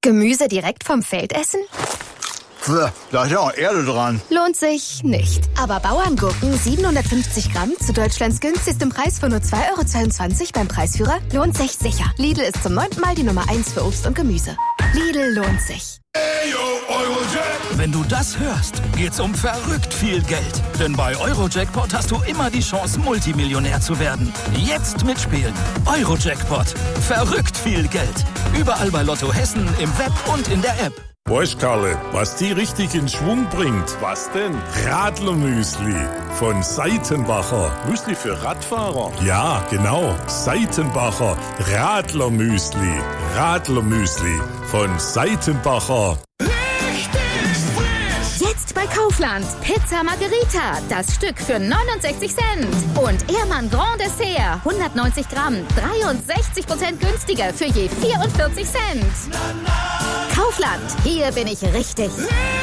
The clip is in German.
Gemüse direkt vom Feld essen? Da ist ja auch Erde dran. Lohnt sich nicht. Aber Bauerngurken 750 Gramm zu Deutschlands günstigstem Preis von nur 2,22 € beim Preisführer lohnt sich sicher. Lidl ist zum 9. Mal die Nummer 1 für Obst und Gemüse. Lidl lohnt sich. Wenn du das hörst, geht's um verrückt viel Geld. Denn bei Eurojackpot hast du immer die Chance, Multimillionär zu werden. Jetzt mitspielen. Eurojackpot. Verrückt viel Geld. Überall bei Lotto Hessen, im Web und in der App. Weißt, Karle, was die richtig in Schwung bringt? Was denn? Radlermüsli von Seitenbacher. Müsli für Radfahrer? Ja, genau. Seitenbacher Radlermüsli. Radlermüsli von Seitenbacher. Jetzt bei Kaufland. Pizza Margherita. Das Stück für 69 Cent. Und Ehrmann Grand Dessert. 190 Gramm. 63% günstiger für je 44 Cent. Kaufland. Hier bin ich richtig.